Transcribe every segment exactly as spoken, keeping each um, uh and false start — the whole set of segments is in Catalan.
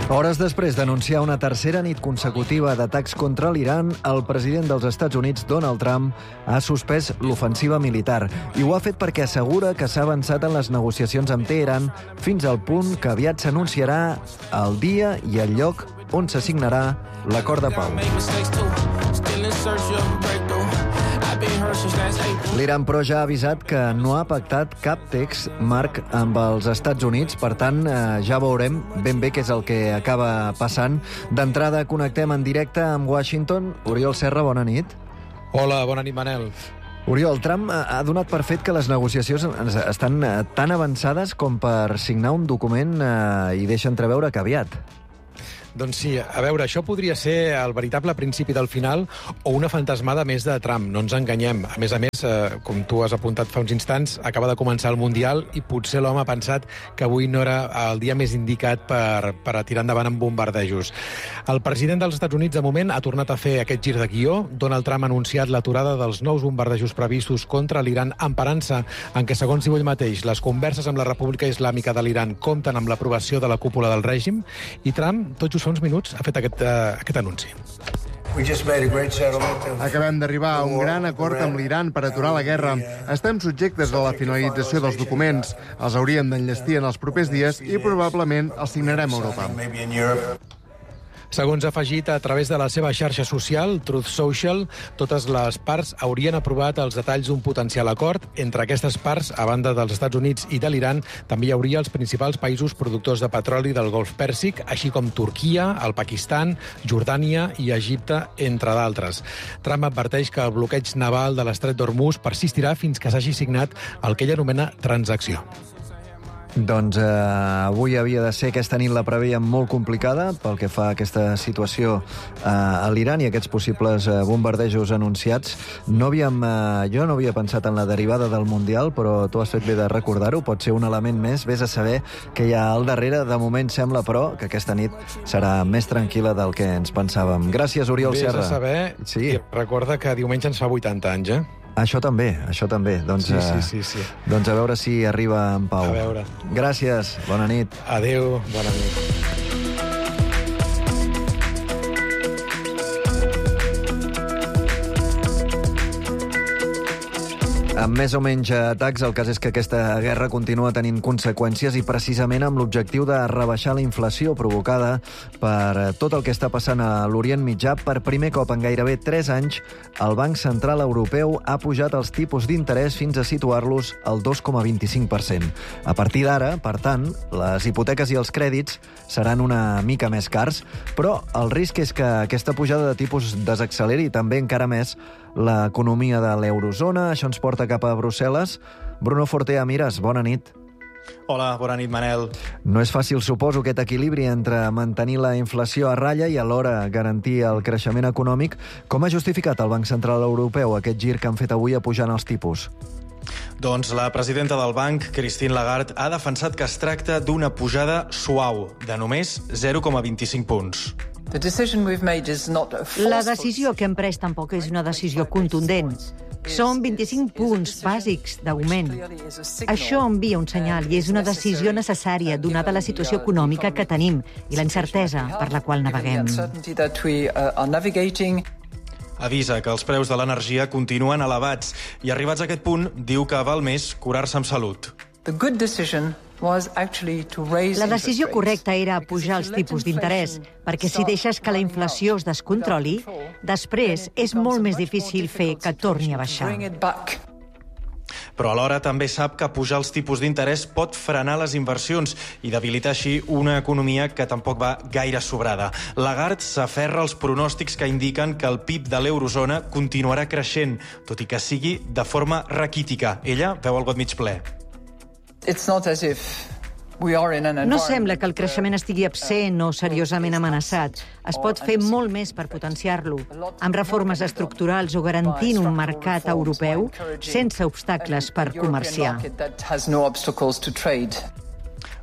Hores després d'anunciar una tercera nit consecutiva d'atacs contra l'Iran, el president dels Estats Units, Donald Trump, ha suspès l'ofensiva militar. I ho ha fet perquè assegura que s'ha avançat en les negociacions amb Teheran fins al punt que aviat s'anunciarà el dia i el lloc on s'assignarà l'acord de pau. L'Iran, però, ja ha avisat que no ha pactat cap text marc amb els Estats Units. Per tant, eh, ja veurem ben bé què és el que acaba passant. D'entrada, connectem en directe amb Washington. Oriol Serra, bona nit. Hola, bona nit, Manel. Oriol, Trump ha donat per fet que les negociacions estan tan avançades com per signar un document eh, i deixa entreveure que aviat. Doncs sí, a veure, això podria ser el veritable principi del final o una fantasmada més de Trump, no ens enganyem. A més a més, eh, com tu has apuntat fa uns instants, acaba de començar el Mundial i potser l'home ha pensat que avui no era el dia més indicat per, per tirar endavant amb bombardejos. El president dels Estats Units, de moment, ha tornat a fer aquest gir de guió. Donald Trump ha anunciat l'aturada dels nous bombardejos previstos contra l'Iran, emparant-se en què, segons diu ell mateix, les converses amb la República Islàmica de l'Iran compten amb l'aprovació de la cúpula del règim, i Trump, tot just fa uns minuts, ha fet aquest, uh, aquest anunci. Acabem d'arribar a un gran acord amb l'Iran per aturar la guerra. Estem subjectes a la finalització dels documents. Els hauríem d'enllestir en els propers dies i probablement els signarem a Europa. Segons ha afegit a través de la seva xarxa social, Truth Social, totes les parts haurien aprovat els detalls d'un potencial acord. Entre aquestes parts, a banda dels Estats Units i de l'Iran, també hi hauria els principals països productors de petroli del Golf Pèrsic, així com Turquia, el Pakistan, Jordània i Egipte, entre d'altres. Trump adverteix que el bloqueig naval de l'estret d'Hormuz persistirà fins que s'hagi signat el que ell anomena transacció. Doncs eh, avui havia de ser aquesta nit, la preveiem molt complicada pel que fa a aquesta situació eh, a l'Iran i aquests possibles eh, bombardejos anunciats. No havíem, eh, jo no havia pensat en la derivada del Mundial, però tu has fet bé de recordar-ho. Pot ser un element més. Vés a saber què hi ha al darrere. De moment sembla, però, que aquesta nit serà més tranquil·la del que ens pensàvem. Gràcies, Oriol Vés Serra. Vés a saber, sí. I recorda que diumenge ens fa vuitanta anys, eh? Això també, això també. Doncs, sí, sí, sí, sí. Eh, doncs a veure si arriba en pau. A veure. Gràcies, bona nit. Adéu, bona nit. Amb més o menys atacs, el cas és que aquesta guerra continua tenint conseqüències i precisament amb l'objectiu de rebaixar la inflació provocada per tot el que està passant a l'Orient Mitjà. Per primer cop en gairebé tres anys, el Banc Central Europeu ha pujat els tipus d'interès fins a situar-los al dos coma vint-i-cinc per cent. A partir d'ara, per tant, les hipoteques i els crèdits seran una mica més cars, però el risc és que aquesta pujada de tipus desacceleri també encara més l'economia de l'eurozona. Això ens porta cap a Brussel·les. Bruno Fortea Mires, bona nit. Hola, bona nit, Manel. No és fàcil, suposo, aquest equilibri entre mantenir la inflació a ratlla i alhora garantir el creixement econòmic. Com ha justificat el Banc Central Europeu aquest gir que han fet avui apujant els tipus? Doncs la presidenta del banc, Christine Lagarde, ha defensat que es tracta d'una pujada suau, de només zero coma vint-i-cinc punts. La decisió que hem pres tampoc és una decisió contundent. Són vint-i-cinc punts bàsics d'augment. Això envia un senyal i és una decisió necessària donada la situació econòmica que tenim i la incertesa per la qual naveguem. Avisa que els preus de l'energia continuen elevats i, arribats a aquest punt, diu que val més curar-se amb salut. La decisió correcta era pujar els tipus d'interès, perquè si deixes que la inflació es descontroli, després és molt més difícil fer que torni a baixar. Però alhora també sap que pujar els tipus d'interès pot frenar les inversions i debilitar així una economia que tampoc va gaire sobrada. Lagarde s'aferra als pronòstics que indiquen que el P I B de l'eurozona continuarà creixent, tot i que sigui de forma raquítica. Ella veu el got mig ple. No sembla que el creixement estigui absent o seriosament amenaçat. Es pot fer molt més per potenciar-lo, amb reformes estructurals o garantint un mercat europeu sense obstacles per comerciar.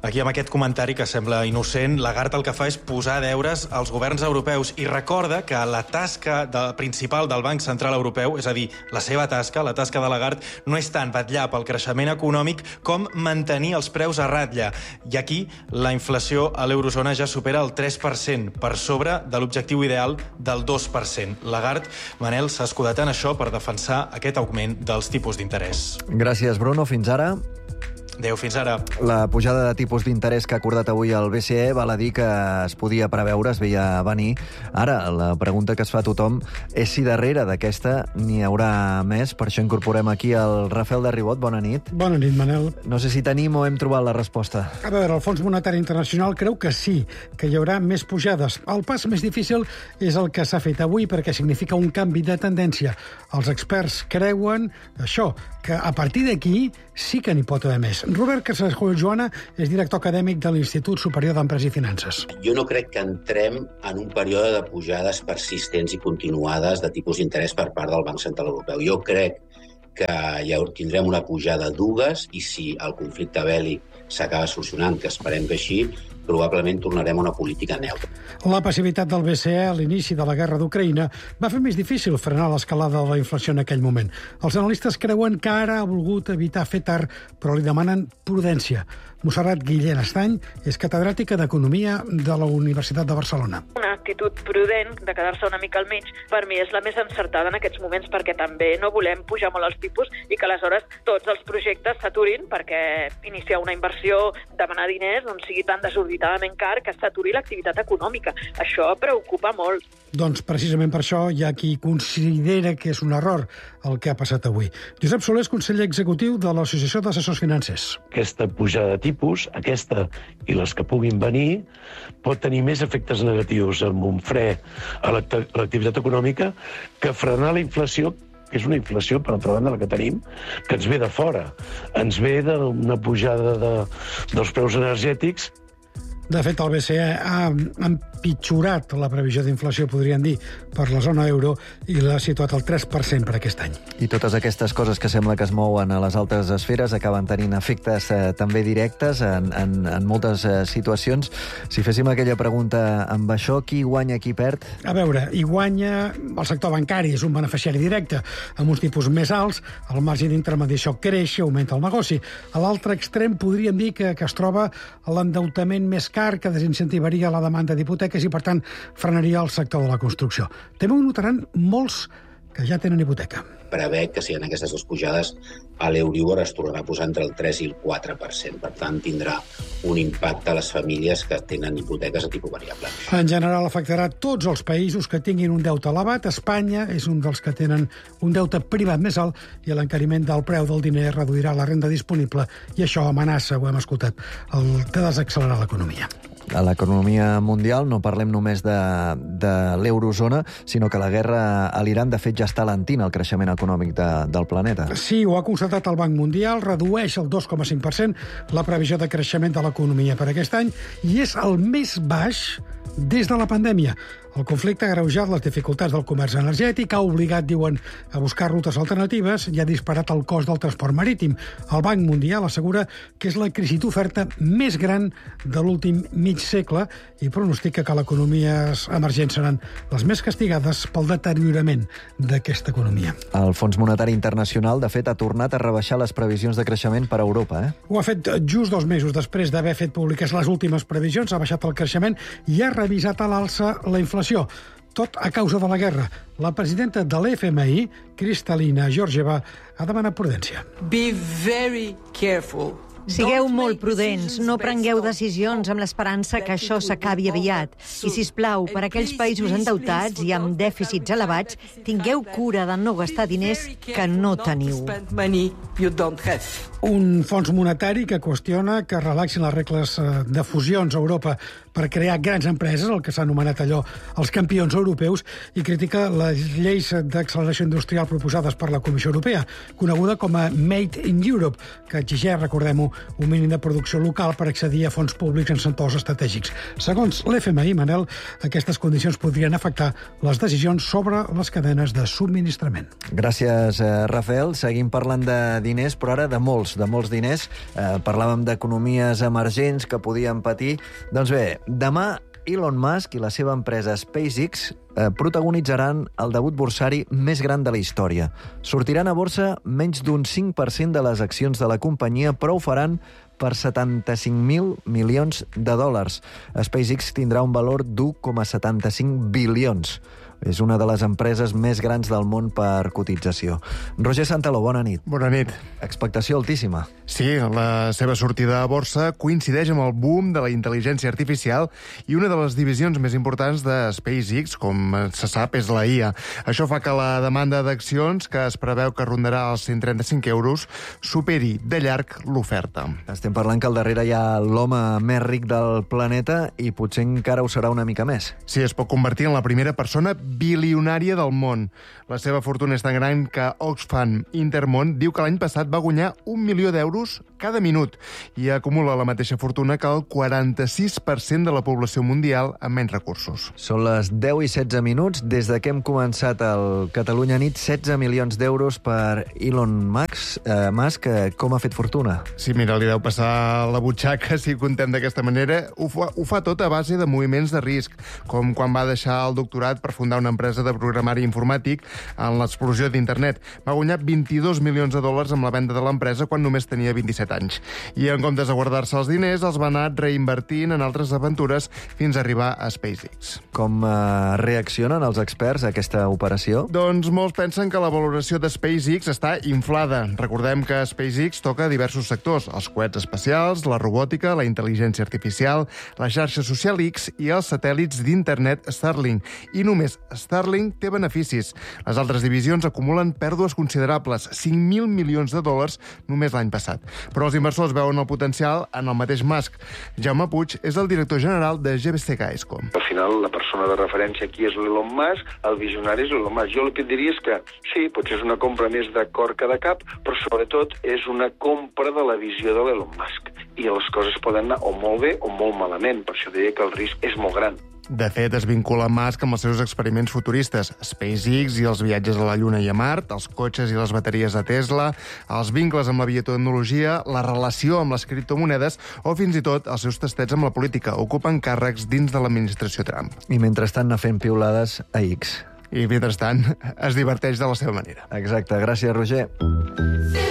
Aquí, amb aquest comentari que sembla innocent, Lagarde el que fa és posar deures als governs europeus i recorda que la tasca de, principal del Banc Central Europeu, és a dir, la seva tasca, la tasca de Lagarde, no és tant vetllar pel creixement econòmic com mantenir els preus a ratlla. I aquí la inflació a l'eurozona ja supera el tres per cent, per sobre de l'objectiu ideal del dos per cent. Lagarde, Manel, s'ha escudat en això per defensar aquest augment dels tipus d'interès. Gràcies, Bruno. Fins ara. Adéu, fins ara. La pujada de tipus d'interès que ha acordat avui el B C E val a dir que es podia preveure, es veia venir. Ara, la pregunta que es fa a tothom és si darrere d'aquesta n'hi haurà més. Per això incorporem aquí el Rafael de Ribot. Bona nit. Bona nit, Manel. No sé si tenim o hem trobat la resposta. A veure, el Fons Monetari Internacional creu que sí, que hi haurà més pujades. El pas més difícil és el que s'ha fet avui perquè significa un canvi de tendència. Els experts creuen això, que a partir d'aquí sí que n'hi pot haver més. Robert Casajoana és director acadèmic de l'Institut Superior d'Empresa i Finances. Jo no crec que entrem en un període de pujades persistents i continuades de tipus d'interès per part del Banc Central Europeu. Jo crec que ja tindrem una pujada d'ugues i si el conflicte bèl·lic s'acaba solucionant, que esperem que així, probablement tornarem a una política neutra. La passivitat del B C E a l'inici de la guerra d'Ucraïna va fer més difícil frenar l'escalada de la inflació en aquell moment. Els analistes creuen que ara ha volgut evitar fer tard, però li demanen prudència. Montserrat Guillén Estany és catedràtica d'Economia de la Universitat de Barcelona. Una actitud prudent de quedar-se una mica al mig, per mi és la més encertada en aquests moments, perquè també no volem pujar molt els tipus i que aleshores tots els projectes s'aturin, perquè iniciar una inversió, demanar diners, no sigui tan desorbitadament car que s'aturi l'activitat econòmica. Això preocupa molt. Doncs precisament per això hi ha qui considera que és un error el que ha passat avui. Josep Soler és conseller executiu de l'Associació d'Assessors Financers. Aquesta pujada de tipus, aquesta i les que puguin venir, pot tenir més efectes negatius amb un fre a l'activitat econòmica que frenar la inflació, que és una inflació, per altra banda, la que tenim, que ens ve de fora. Ens ve d'una pujada de, dels preus energètics. De fet, el B C E ha empitjorat la previsió d'inflació, podríem dir, per la zona euro i l'ha situat al tres per cent per aquest any. I totes aquestes coses que sembla que es mouen a les altres esferes acaben tenint efectes eh, també directes en, en, en moltes eh, situacions. Si féssim aquella pregunta amb això, qui guanya, qui perd? A veure, hi guanya el sector bancari, és un beneficiari directe, amb uns tipus més alts, el marge d'intermediació creix i augmenta el negoci. A l'altre extrem podríem dir que, que es troba l'endeutament més car, que desincentivaria la demanda d'hipoteques i, per tant, frenaria el sector de la construcció. També ho notaran molts que ja tenen hipoteca. Prevec que si en aquestes dues pujades a l'Euribor es tornarà a posar entre el tres i el quatre per cent. Per tant, tindrà un impacte a les famílies que tenen hipoteques a tipus variable. En general, afectarà tots els països que tinguin un deute elevat. Espanya és un dels que tenen un deute privat més alt i l'encariment del preu del diner reduirà la renda disponible i això amenaça, ho hem escoltat, el de desaccelerar l'economia. A l'economia mundial no parlem només de, de l'eurozona, sinó que la guerra a l'Iran, de fet, ja està alentint el creixement econòmic de, del planeta. Sí, ho ha constatat el Banc Mundial, redueix el dos coma cinc per cent la previsió de creixement de l'economia per aquest any i és el més baix des de la pandèmia. El conflicte ha agreujat les dificultats del comerç energètic, ha obligat, diuen, a buscar rutes alternatives i ha disparat el cost del transport marítim. El Banc Mundial assegura que és la crisi d'oferta més gran de l'últim mig segle i pronostica que les economies emergents seran les més castigades pel deteriorament d'aquesta economia. El Fons Monetari Internacional, de fet, ha tornat a rebaixar les previsions de creixement per a Europa. Eh? Ho ha fet just dos mesos després d'haver fet públiques les últimes previsions, ha baixat el creixement i ha revisat a l'alça la inflació. Tot a causa de la guerra. La presidenta de l'F M I, Kristalina Georgieva, ha demanat prudència. Be very careful. Sigueu molt prudents, no prengueu decisions amb l'esperança que això s'acabi aviat. I, sisplau, per a aquells països endeutats i amb dèficits elevats, tingueu cura de no gastar diners que no teniu. Un fons monetari que qüestiona que relaxin les regles de fusions a Europa per crear grans empreses, el que s'ha anomenat allò els campions europeus, i critica les lleis d'acceleració industrial proposades per la Comissió Europea, coneguda com a Made in Europe, que exigeix, recordem-ho, un mínim de producció local per accedir a fons públics en sectors estratègics. Segons l'F M I, Manel, aquestes condicions podrien afectar les decisions sobre les cadenes de subministrament. Gràcies, Rafael. Seguim parlant de diners, però ara de molts. tros de molts diners. Eh, parlàvem d'economies emergents que podien patir. Doncs bé, demà Elon Musk i la seva empresa SpaceX eh, protagonitzaran el debut borsari més gran de la història. Sortiran a borsa menys d'un cinc per cent de les accions de la companyia, però ho faran per setanta-cinc mil milions de dòlars. SpaceX tindrà un valor d'u coma setanta-cinc bilions. És una de les empreses més grans del món per cotització. Roger Santaló, bona nit. Bona nit. Expectació altíssima. Sí, la seva sortida a borsa coincideix amb el boom de la intel·ligència artificial i una de les divisions més importants de SpaceX, com se sap, és la I A. Això fa que la demanda d'accions, que es preveu que rondarà els cent trenta-cinc euros, superi de llarg l'oferta. Estem parlant que al darrere hi ha l'home més ric del planeta i potser encara ho serà una mica més. Sí, es pot convertir en la primera persona bilionària del món. La seva fortuna és tan gran que Oxfam Intermón diu que l'any passat va guanyar un milió d'euros cada minut i acumula la mateixa fortuna que el quaranta-sis per cent de la població mundial amb menys recursos. Són les deu i setze minuts. Des de que hem començat el Catalunya Nit, setze milions d'euros per Elon Musk. Eh, Musk, eh, com ha fet fortuna? Sí, mira, li deu passar la butxaca, si contem d'aquesta manera. Ho fa, ho fa tot a base de moviments de risc, com quan va deixar el doctorat per fundar una empresa de programari informàtic en l'explosió d'internet. Va guanyar vint-i-dos milions de dòlars amb la venda de l'empresa quan només tenia vint-i-set anys. I en comptes de guardar-se els diners, els va anar reinvertint en altres aventures fins a arribar a SpaceX. Com eh, reaccionen els experts a aquesta operació? Doncs molts pensen que la valoració de SpaceX està inflada. Recordem que SpaceX toca diversos sectors: els coets espacials, la robòtica, la intel·ligència artificial, la xarxa social X i els satèl·lits d'internet Starlink. I només Starlink té beneficis. Les altres divisions acumulen pèrdues considerables, cinc mil milions de dòlars només l'any passat. Però els inversors veuen el potencial en el mateix Musk. Jaume Puig és el director general de G B C Gaesco. Al final, la persona de referència aquí és l'Elon Musk, el visionari és l'Elon Musk. Jo el que et diria és que sí, potser és una compra més de cor que de cap, però sobretot és una compra de la visió de l'Elon Musk. I les coses poden anar o molt bé o molt malament. Per això diria que el risc és molt gran. De fet, es vincula Musk amb els seus experiments futuristes, SpaceX i els viatges a la Lluna i a Mart, els cotxes i les bateries de Tesla, els vincles amb la biotecnologia, la relació amb les criptomonedes o fins i tot els seus tastets amb la política. Ocupen càrrecs dins de l'administració Trump. I mentrestant anar fent piulades a X. I mentrestant es diverteix de la seva manera. Exacte. Gràcies, Roger.